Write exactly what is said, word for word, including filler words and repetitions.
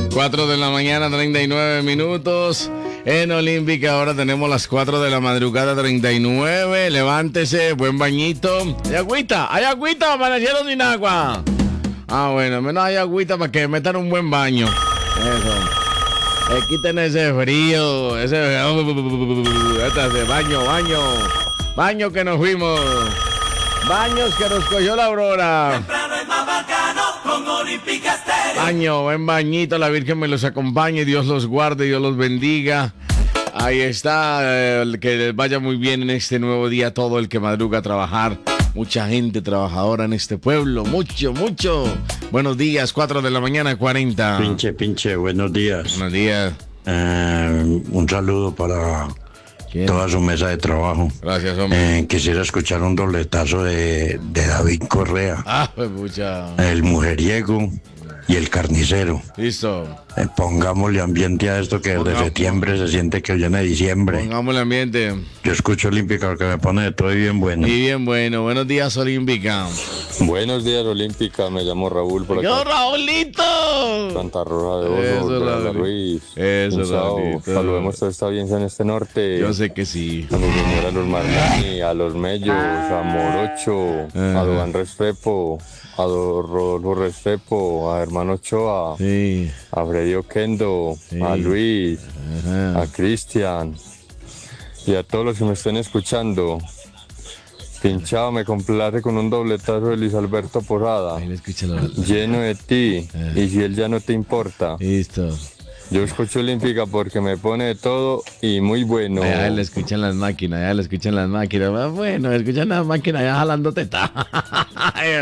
cuatro de la mañana, treinta y nueve minutos. En Olímpica ahora tenemos las cuatro de la madrugada, treinta y nueve. Levántese, buen bañito. ¿Hay agüita? ¿Hay agüita? ¿Amanecieron sin agua? Ah, bueno, menos hay agüita para que metan un buen baño. Eso. Eh, quiten ese frío. Ese... Este baño, baño. Baño que nos fuimos. Baños que nos cogió la aurora. Temprano es más bacano con Olímpica Estéreo. Baño, buen bañito, la Virgen me los acompañe, Dios los guarde, Dios los bendiga. Ahí está, eh, que les vaya muy bien en este nuevo día todo el que madruga a trabajar. Mucha gente trabajadora en este pueblo, mucho, mucho. Buenos días, cuatro de la mañana, cuarenta. Pinche, pinche, buenos días. Buenos días. Eh, un saludo para ¿Quién? toda su mesa de trabajo. Gracias, hombre. Eh, quisiera escuchar un dobletazo de, de David Correa, Ah, pues mucha. el mujeriego y el carnicero. Listo. Eh, pongámosle ambiente a esto que desde Pongamos. septiembre se siente que viene diciembre. Pongamos el ambiente. Yo escucho Olímpica porque me pone de todo y bien bueno. Y bien bueno, buenos días, Olímpica. Buenos días, Olímpica. Me llamo Raúl por ¡Yo, acá. Raulito! Santa Rosa de Eso, Oso, Real Raúl. Ruiz. Eso, Pinzao. Raulito. Saludemos toda esta audiencia en este norte. Yo sé que sí. A mi señora Luz Marlani, a los Mellos, a Morocho, Ajá. a Don Restrepo, a Don Rodolfo Restrepo, a Hermano Ochoa, Sí. a Freddy Oquendo, Sí. a Luis, Ajá. a Cristian y a todos los que me estén escuchando. Pinchado, me complace con un dobletazo de Luis Alberto Posada. Ahí le escucha la... Lleno de ti, y si él ya no te importa. Listo. Yo escucho Olímpica porque me pone de todo y muy bueno. Allá le escuchan las máquinas, allá le escuchan las máquinas. Bueno, escuchan las máquinas allá jalando teta.